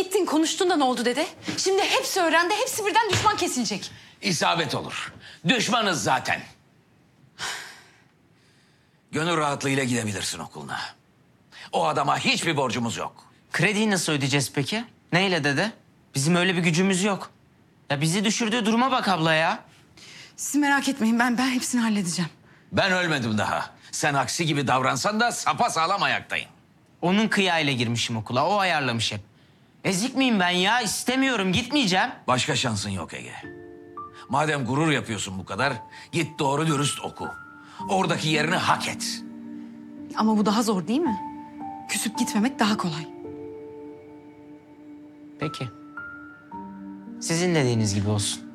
Gittin konuştun da ne oldu dede? Şimdi hepsi öğrendi, hepsi birden düşman kesilecek. İsabet olur. Düşmanız zaten. Gönül rahatlığıyla gidebilirsin okuluna. O adama hiçbir borcumuz yok. Krediyi nasıl ödeyeceğiz peki? Neyle dede? Bizim öyle bir gücümüz yok. Ya bizi düşürdüğü duruma bak abla ya. Siz merak etmeyin, ben hepsini halledeceğim. Ben ölmedim daha. Sen aksi gibi davransan da sapasağlam ayaktayım. Onun kıyağıyla girmişim okula. O ayarlamış hep. Ezik miyim ben ya? İstemiyorum. Gitmeyeceğim. Başka şansın yok Ege. Madem gurur yapıyorsun bu kadar, git doğru dürüst oku. Oradaki yerini hak et. Ama bu daha zor değil mi? Küsüp gitmemek daha kolay. Peki. Sizin dediğiniz gibi olsun.